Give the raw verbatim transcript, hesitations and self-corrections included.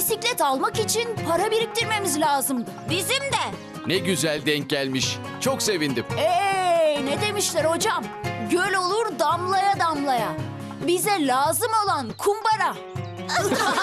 bisiklet almak için para biriktirmemiz lazımdı. Bizim de. Ne güzel denk gelmiş. Çok sevindim. Ee, ne demişler hocam? Göl olur damlaya damlaya. Bize lazım olan kumbara.